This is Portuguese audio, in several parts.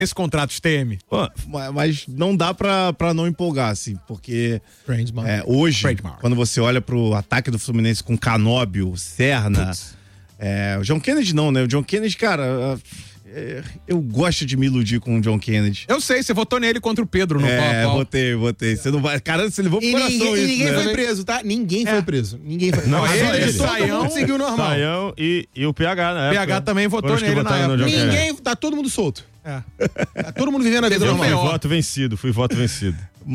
esse contrato TM. Mas não dá pra não empolgar, assim, porque hoje, quando você olha pro ataque do Fluminense com Canóbio, Serna, o John Kennedy não, né? O John Kennedy, cara, eu gosto de me iludir com o John Kennedy. Eu sei, você votou nele contra o Pedro no pau. Votei. Você não vai. Caramba, você levou pro coração isso, ninguém né? foi preso, tá? Ninguém foi preso. Ninguém foi. Não, ele, Saião seguiu normal. Saião e o PH, né? PH também votou nele na época. Ninguém, tá todo mundo solto. Tá todo mundo vivendo a vida normal. Fui voto vencido.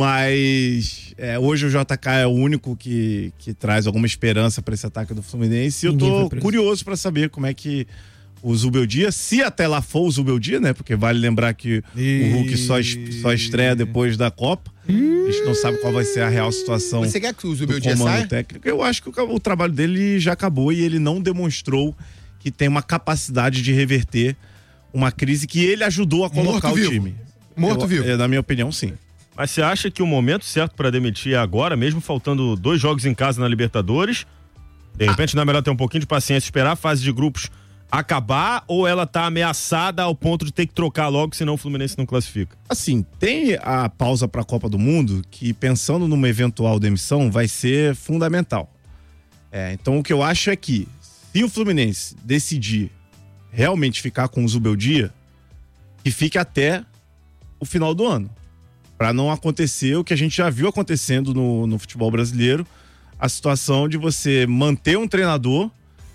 Mas hoje o JK é o único que traz alguma esperança pra esse ataque do Fluminense. E eu tô curioso pra saber como é que o Zubeldia, se até lá for o Zubeldia, né? Porque vale lembrar que o Hulk só estreia depois da Copa. A gente não sabe qual vai ser a real situação. Você quer que o Zubeldia saia? Técnico. Eu acho que o trabalho dele já acabou e ele não demonstrou que tem uma capacidade de reverter uma crise que ele ajudou a colocar o time. Morto-vivo. Na minha opinião, sim. Mas você acha que o momento certo pra demitir é agora, mesmo faltando 2 jogos em casa na Libertadores? De repente não é melhor ter um pouquinho de paciência, esperar a fase de grupos acabar, ou ela tá ameaçada ao ponto de ter que trocar logo, senão o Fluminense não classifica? Assim, tem a pausa pra Copa do Mundo que, pensando numa eventual demissão, vai ser fundamental. Então o que eu acho é que, se o Fluminense decidir realmente ficar com o Zubeldia, que fique até o final do ano, para não acontecer o que a gente já viu acontecendo no futebol brasileiro, a situação de você manter um treinador,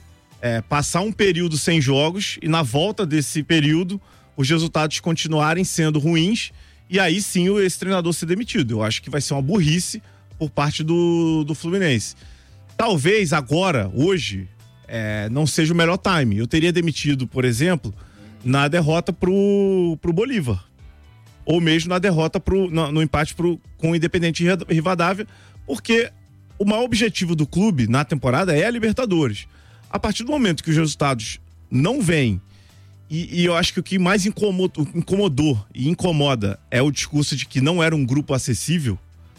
passar um período sem jogos e na volta desse período os resultados continuarem sendo ruins e aí sim esse treinador ser demitido. Eu acho que vai ser uma burrice por parte do Fluminense. Talvez agora, hoje, não seja o melhor time. Eu teria demitido, por exemplo, na derrota pro Bolívar. Ou mesmo na derrota no empate com o Independente Rivadavia, porque o maior objetivo do clube na temporada é a Libertadores. A partir do momento que os resultados não vêm, e eu acho que o que mais incomodou e incomoda é o discurso de que não era um grupo acessível,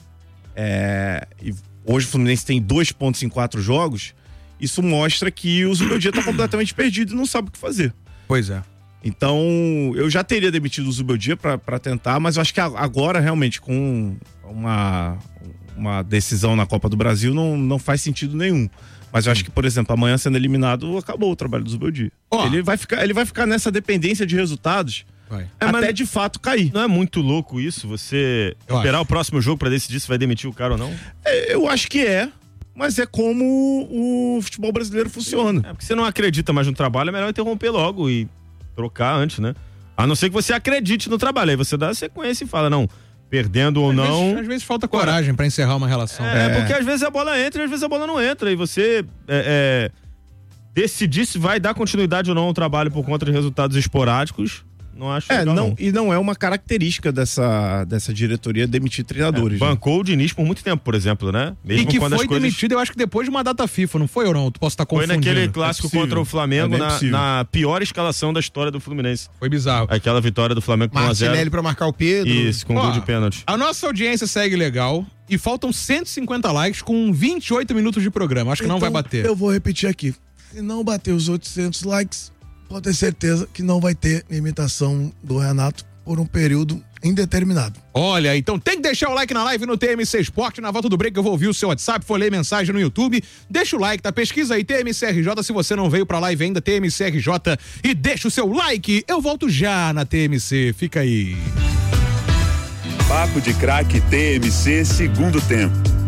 e hoje o Fluminense tem 2 pontos em 4 jogos, isso mostra que o Zubeldia está completamente perdido e não sabe o que fazer. Pois é. Então, eu já teria demitido o Zubeldia para tentar, mas eu acho que agora, realmente, com uma decisão na Copa do Brasil, não faz sentido nenhum. Mas eu acho que, por exemplo, amanhã sendo eliminado, acabou o trabalho do Zubeldia. Ele vai ficar nessa dependência de resultados até de fato cair. Não é muito louco isso? Você esperar o próximo jogo pra decidir se vai demitir o cara ou não? Eu acho que mas é como o futebol brasileiro funciona. Porque você não acredita mais no trabalho, é melhor interromper logo e trocar antes, né? A não ser que você acredite no trabalho. Aí você dá a sequência e fala, não, perdendo ou não... Às vezes falta coragem pra encerrar uma relação. Porque às vezes a bola entra e às vezes a bola não entra. E você decidir se vai dar continuidade ou não ao trabalho por conta de resultados esporádicos, não acho legal, não. E não é uma característica dessa diretoria demitir treinadores. Bancou o Diniz por muito tempo, por exemplo, né? Mesmo e que quando foi demitido, eu acho que depois de uma data FIFA, não foi ou não? Tu posso estar confundindo. Foi naquele clássico contra o Flamengo, na pior escalação da história do Fluminense. Foi bizarro. Aquela vitória do Flamengo com 1-0. Martinelli pra marcar o Pedro. Isso, com gol de pênalti. A nossa audiência segue legal e faltam 150 likes com 28 minutos de programa. Acho que não vai bater. Eu vou repetir aqui. Se não bater os 800 likes, pode ter certeza que não vai ter imitação do Renato por um período indeterminado. Olha, então tem que deixar o like na live no TMC Esporte. Na volta do break eu vou ouvir o seu WhatsApp, for ler mensagem no YouTube. Deixa o like, tá? Pesquisa aí TMCRJ, se você não veio pra live ainda, TMCRJ, e deixa o seu like. Eu volto já na TMC, fica aí. Papo de Craque TMC, segundo tempo.